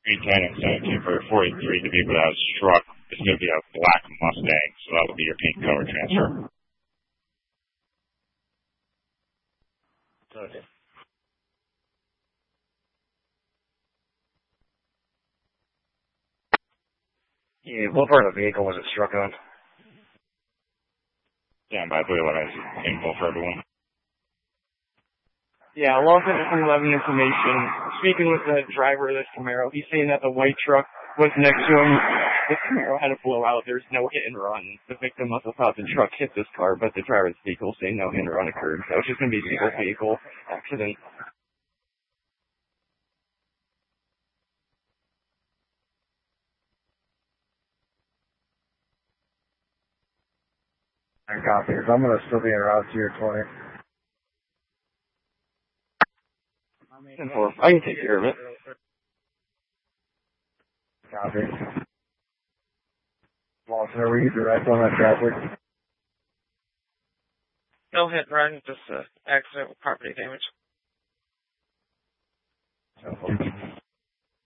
310 and 17 for 43. The vehicle that was struck is going to be a black Mustang, so that will be your paint color transfer. Okay. Yeah, what part of the vehicle was it struck on? Stand by, I believe that is info for everyone. Yeah, along with the 11 information, speaking with the driver of this Camaro, he's saying that the white truck was next to him. The Camaro had a blowout. There's no hit and run. The victim must have thought the truck hit this car, but the driver's vehicle saying no hit and run occurred. So it's just going to be a single vehicle accident. I copy. I'm going to still be en route to your 20. I can take care of it. Copy. Walter, are you direct on that traffic? No hit and run, just accident with property damage.